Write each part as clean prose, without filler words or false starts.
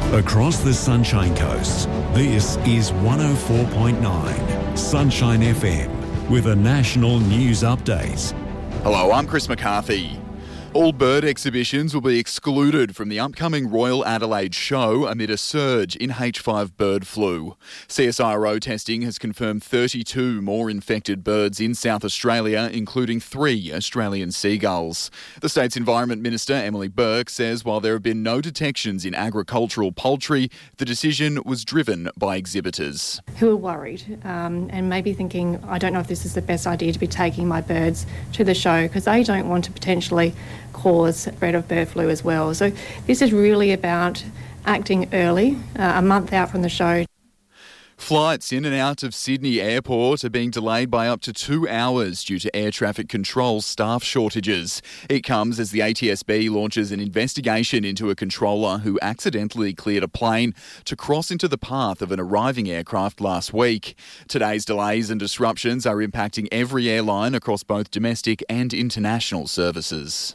Across the Sunshine Coast, this is 104.9 Sunshine FM with a national news update. Hello, I'm Chris McCarthy. All bird exhibitions will be excluded from the upcoming Royal Adelaide show amid a surge in H5 bird flu. CSIRO testing has confirmed 32 more infected birds in South Australia, including 3 Australian seagulls. The state's Environment Minister, Emily Burke, says while there have been no detections in agricultural poultry, the decision was driven by exhibitors. Who are worried and maybe thinking, I don't know if this is the best idea to be taking my birds to the show because they don't want to potentially cause spread of bird flu as well. So this is really about acting early, a month out from the show. Flights in and out of Sydney Airport are being delayed by up to 2 hours due to air traffic control staff shortages. It comes as the ATSB launches an investigation into a controller who accidentally cleared a plane to cross into the path of an arriving aircraft last week. Today's delays and disruptions are impacting every airline across both domestic and international services.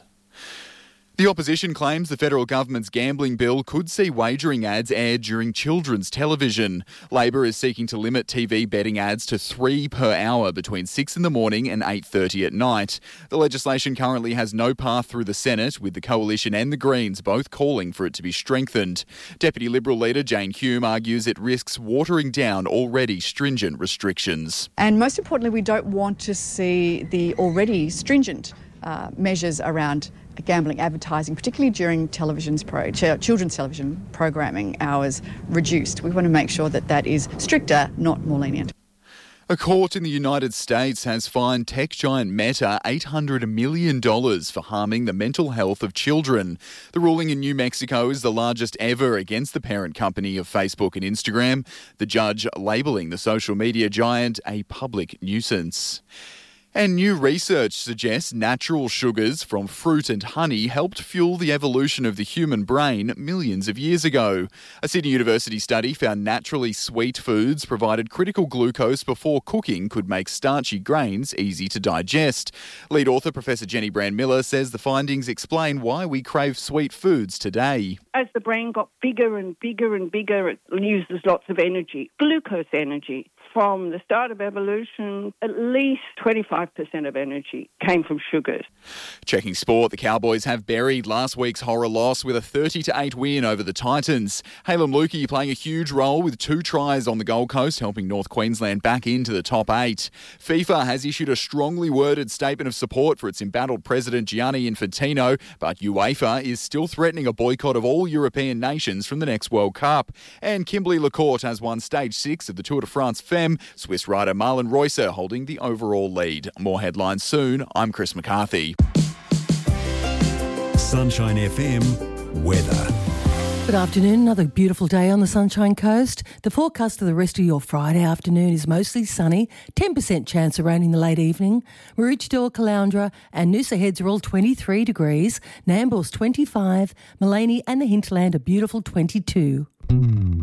The opposition claims the federal government's gambling bill could see wagering ads aired during children's television. Labor is seeking to limit TV betting ads to 3 per hour between 6 in the morning and 8:30 at night. The legislation currently has no path through the Senate, with the Coalition and the Greens both calling for it to be strengthened. Deputy Liberal leader Jane Hume argues it risks watering down already stringent restrictions. And most importantly, we don't want to see the already stringent measures around gambling advertising, particularly during children's television programming hours, reduced. We want to make sure that that is stricter, not more lenient. A court in the United States has fined tech giant Meta $800 million for harming the mental health of children. The ruling in New Mexico is the largest ever against the parent company of Facebook and Instagram, the judge labelling the social media giant a public nuisance. And new research suggests natural sugars from fruit and honey helped fuel the evolution of the human brain millions of years ago. A Sydney University study found naturally sweet foods provided critical glucose before cooking could make starchy grains easy to digest. Lead author Professor Jenny Brand-Miller says the findings explain why we crave sweet foods today. As the brain got bigger and bigger and bigger, it uses lots of energy, glucose energy. From the start of evolution, at least 25% of energy came from sugars. Checking sport, the Cowboys have buried last week's horror loss with a 30-8 win over the Titans. Halem Lukey playing a huge role with 2 tries on the Gold Coast, helping North Queensland back into the top 8. FIFA has issued a strongly worded statement of support for its embattled president Gianni Infantino, but UEFA is still threatening a boycott of all European nations from the next World Cup. And Kimberly Lacourte has won Stage 6 of the Tour de France Femme, Swiss rider Marlon Reusser holding the overall lead. More headlines soon. I'm Chris McCarthy. Sunshine FM weather. Good afternoon. Another beautiful day on the Sunshine Coast. The forecast for the rest of your Friday afternoon is mostly sunny, 10% chance of rain in the late evening. Maroochydore, Caloundra and Noosa Heads are all 23 degrees. Nambour's 25, Maleny and the Hinterland a beautiful 22.